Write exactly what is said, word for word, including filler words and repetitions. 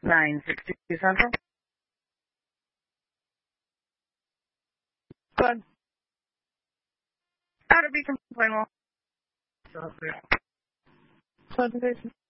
nine sixty Central. Good. Outer Beacon, Plainwell. Presentation.